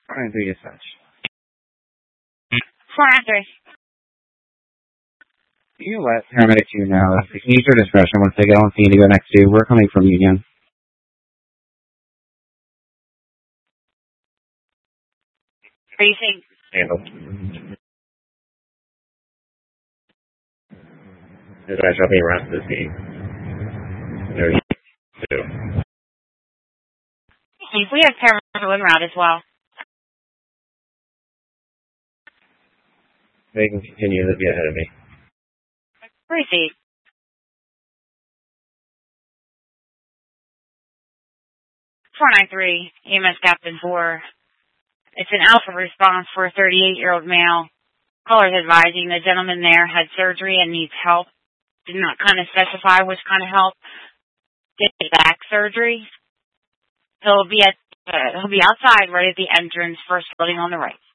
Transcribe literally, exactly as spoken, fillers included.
four nine three dispatch. four nine three. You let paramedic two know. They can use your discretion once they get on scene to go next to. We're coming from Union. What do you think? Handle. Dispatch, help me run to the scene. There's two. We have paramedic en route as well. They can continue to be ahead of me. Proceed. four nine three, E M S Captain four. It's an alpha response for a thirty-eight-year-old male. Caller's advising the gentleman there had surgery and needs help. Did not kind of specify which kind of help. Did back surgery. He'll be at uh, he'll be outside right at the entrance, first building on the right.